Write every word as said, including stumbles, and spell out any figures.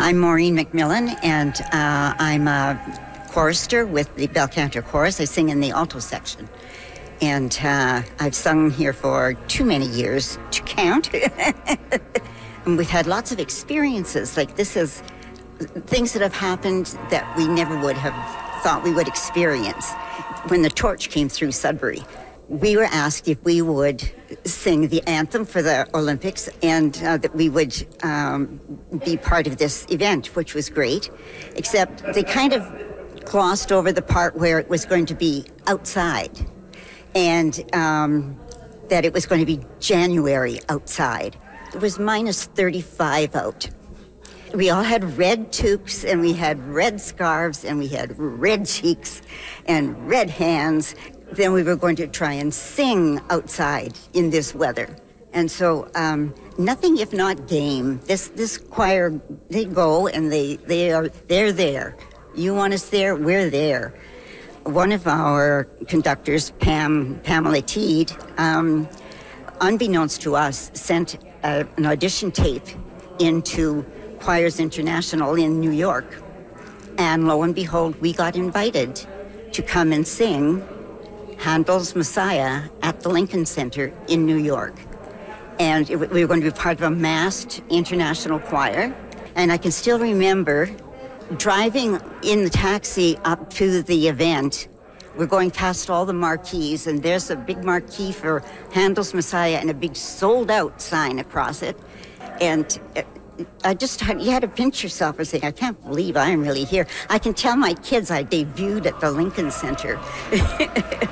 I'm Maureen McMillan, and uh, I'm a chorister with the Bel Cantor Chorus. I sing in the alto section. And uh, I've sung here for too many years to count. And we've had lots of experiences. Like, this is things that have happened that we never would have thought we would experience. When the torch came through Sudbury, we were asked if we would sing the anthem for the Olympics and uh, that we would um, be part of this event, which was great, except they kind of glossed over the part where it was going to be outside and um, that it was going to be January outside. It was minus thirty-five out. We all had red toques, and we had red scarves, and we had red cheeks and red hands. Then we were going to try and sing outside in this weather. And so um, nothing if not game. This this choir, they go and they, they are, they're there. You want us there, we're there. One of our conductors, Pam, Pamela Teed, um, unbeknownst to us, sent a, an audition tape into Choirs International in New York. And lo and behold, we got invited to come and sing Handel's Messiah at the Lincoln Center in New York. And it, we were going to be part of a massed international choir. And I can still remember driving in the taxi up to the event. We're going past all the marquees, and there's a big marquee for Handel's Messiah and a big sold-out sign across it. And I just had, you had to pinch yourself and say, I can't believe I'm really here. I can tell my kids I debuted at the Lincoln Center.